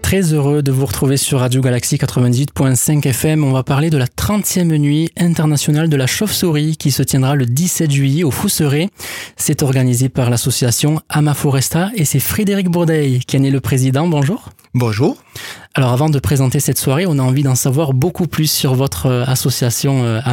Très heureux de vous retrouver sur Radio Galaxie 98.5 FM. On va parler de la 30e nuit internationale de la chauve-souris qui se tiendra le 17 juillet au Fousseret. C'est organisé par l'association Amaforesta et c'est Frédéric Bourdeil qui en est le président. Bonjour. Bonjour. Alors avant de présenter cette soirée, on a envie d'en savoir beaucoup plus sur votre association